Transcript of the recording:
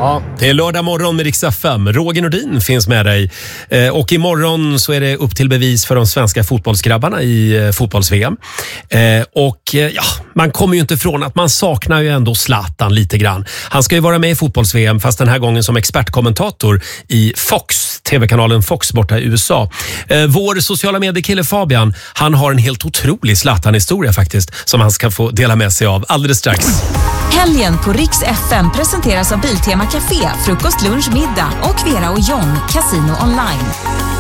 Ja, det är lördag morgon med Rix FM. Roger Nordin finns med dig. Och imorgon så är det upp till bevis för de svenska fotbollsgrabbarna i fotbolls-VM. Man kommer ju inte ifrån att man saknar ju ändå Zlatan lite grann. Han ska ju vara med i fotbolls-VM fast den här gången som expertkommentator i Fox, tv-kanalen Fox borta i USA. Vår sociala mediekille Fabian, han har en helt otrolig Zlatan-historia faktiskt som han ska få dela med sig av alldeles strax. Helgen på Rix FM presenteras av Biltema Café, frukost, lunch, middag och Vera och John, Casino Online.